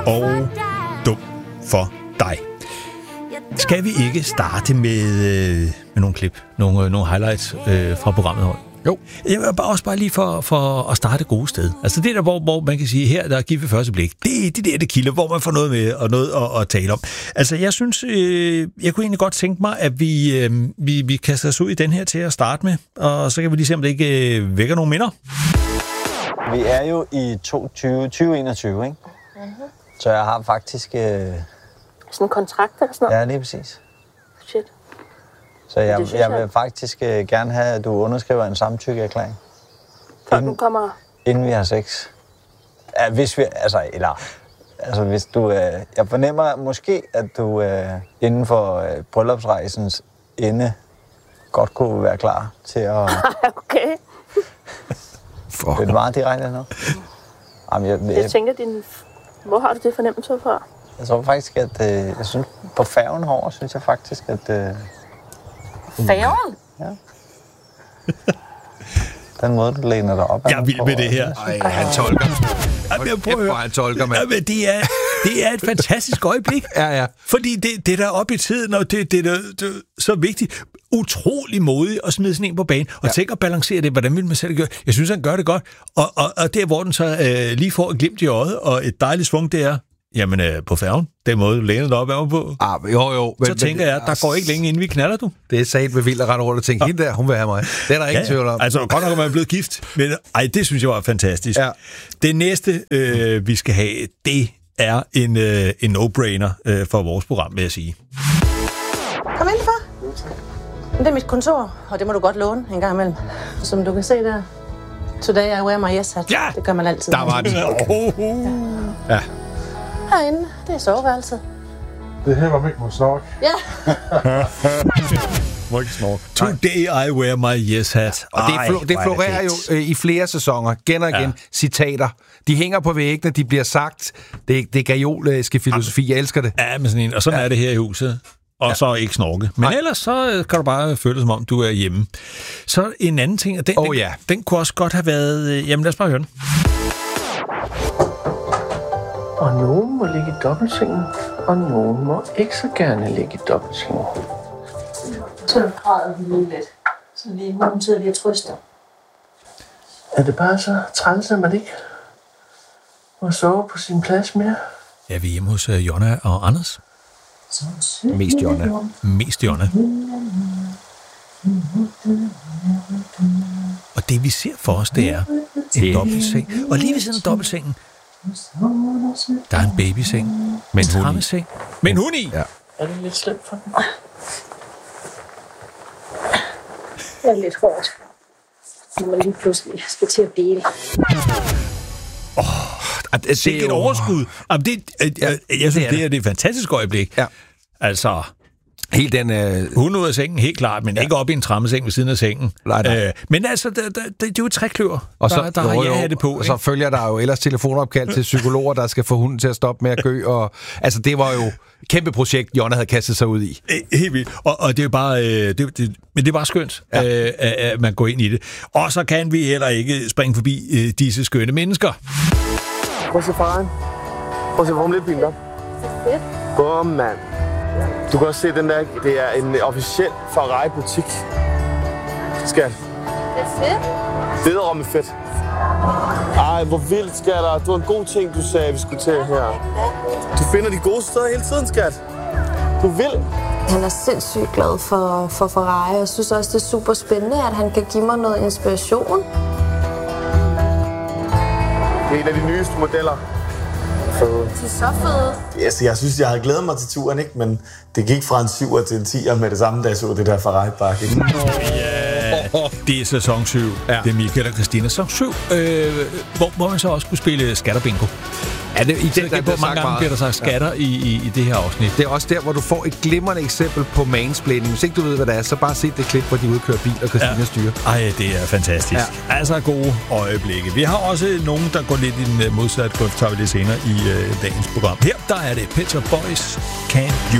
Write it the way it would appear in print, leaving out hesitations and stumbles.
og dum for dig. Skal vi ikke starte med nogle klip, nogle highlights fra programmet her? Jo. Jeg vil også bare lige for at starte et gode sted. Altså det der, hvor man kan sige, her der er givet ved første blik, det er det kilder, hvor man får noget med og noget at tale om. Altså jeg synes, jeg kunne egentlig godt tænke mig, at vi kaster os ud i den her til at starte med, og så kan vi lige se, om det ikke vækker nogle minder. Vi er jo i 2021, ikke? Mm-hmm. Så jeg har faktisk... Sådan en kontrakt eller sådan noget? Ja, lige præcis. Shit. Så jeg vil faktisk gerne have, at du underskriver en samtykkeerklæring. Før du kommer... Inden vi har sex. Ja, hvis vi... Altså, hvis du... jeg fornemmer måske, at du inden for bryllupsrejsens ende godt kunne være klar til at... Okay. Det er meget direkte nu. Jamen, jeg tænker, hvor har du det fornemmelse fra? Jeg tror faktisk, at... jeg synes, på færgen herovre, synes jeg faktisk, at... Færgen? Ja. Den måde, du læner dig op. Jeg er vild med det her. Ej, han tolker. Han tolker, mand. Jamen, det er et fantastisk øjeblik. Ja. Fordi det der op i tiden, og det er så vigtigt. Utrolig modig at smide sådan en på banen. Og tænke at balancere det. Hvordan vil man selv gøre? Jeg synes, han gør det godt. Og der, hvor den så lige får et glimt i øjet, og et dejligt svung, det er... Jamen, på færgen, den måde, du læner dig op på. Jo. Så tænker jeg, der går ikke længe, inden vi knaller, du. Det er sat med vildt at rende rundt og tænke, hende der, hun vil have mig. Det er der ingen tvivl om. Altså, godt nok, at man er blevet gift. Men det synes jeg var fantastisk. Ja. Det næste, vi skal have, det er en no-brainer for vores program, vil jeg sige. Kom ind, far. Det er mit kontor, og det må du godt låne en gang imellem. Som du kan se der. Today I wear my yes hat. Ja, det gør man altid. Der var den. Ja. Herinde, det er soveværelset. Det her var ikke må snork. Ja. Må ikke snork. Today I wear my yes hat. Og det florerer jo i flere sæsoner, igen og igen, citater. De hænger på væggene, de bliver sagt. Det er gajolske filosofi, jeg elsker det. Ja, men sådan en, og sådan er det her i huset. Og så ikke snorke. Men ellers så kan du bare føle det, som om du er hjemme. Så en anden ting, og den kunne også godt have været... Jamen lad os bare høre den. Og nogen må ligge i dobbeltsengen, og nogen må ikke så gerne ligge i dobbeltsengen. Så græder vi lige lidt. Så lige nogen sidder lige og trøster. Er det bare så træls, at man ikke må sove på sin plads mere? Ja, vi er hjemme hos Jonna og Anders. Mest Jonna. Og det vi ser for os, det er en dobbeltseng. Og lige ved siden af dobbeltsengen, der er en babyseng med en trammeseng med en hund i. Ja. Er det lidt slemt for den? Det er lidt hårdt. Når man lige pludselig skal til at dele. Det er et overskud. Jeg synes, det er et fantastisk øjeblik. Ja. Altså... Helt den... Hun ud af sengen, helt klart, men ikke op i en trammeseng ved siden af sengen. Men altså, det er jo et trækløver, der har jeg det på. Og så følger der jo ellers telefonopkald til psykologer, der skal få hunden til at stoppe med at gø. Og, altså, det var jo et kæmpe projekt, Jonna havde kastet sig ud i. Helt vildt. Og det er jo bare... men det er bare skønt, at man går ind i det. Og så kan vi heller ikke springe forbi disse skønne mennesker. Prøv at se faren. Prøv at se Formel 1-bilen der. Fedt. Bum, mand. Du kan også se den der, det er en officiel Ferrari-butik. Skat. Det er fedt. Det er rumme fedt. Ej, hvor vildt, skatter. Det var en god ting, du sagde, vi skulle til her. Du finder de gode steder hele tiden, skat. Du vil. Han er sindssygt glad for Ferrari, og jeg synes også, det er super spændende, at han kan give mig noget inspiration. Det er en af de nyeste modeller. De er så fede. Yes, jeg synes, jeg havde glædet mig til turen, ikke? Men det gik fra en 7'er til en 10'er med det samme, da jeg så det der Ferrari-bakke. Det er sæson 7. Ja. Det er Michael og Christina. Sæson 7, hvor man så også kunne spille skatterbingo. Ja, det, i den, der mange gange bliver der sagt skatter i det her afsnit. Det er også der, hvor du får et glimrende eksempel på mansplaining. Hvis ikke du ved, hvad det er, så bare se det klip, hvor de udkører bil, og Christina styrer. Ej, det er fantastisk. Ja. Altså gode øjeblikke. Vi har også nogen, der går lidt i den modsatte grøft, tager vi lidt senere i dagens program. Her, der er det Pet Shop Boys, Can You